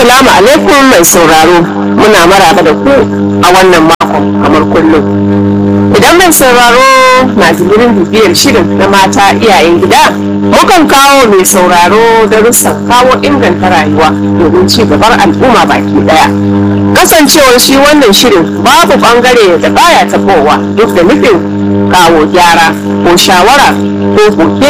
Assalamu alaikum mai sauraro, muna maraba da ku a wannan makon kamar kullum. Idan mai sauraro na jibirin bibiyar shirin na mata iyayen gida, mukan kawo mai sauraro darussan kawo inganta rayuwa domin ci gabar al'umma baki daya. Kasancewar shi wannan shirin babu bangare da baya tabowa duk da nufin kawo gyara ko shawara ko koke